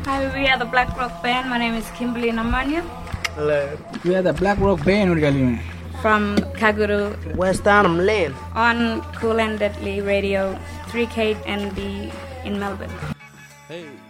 Hi, we are the Black Rock Band. My name is Kimberly Namanya. Hello. We are the Black Rock Band. From Kaguru. West Arnhem Lane. On Cool and Deadly Radio, 3KNB in Melbourne. Hey.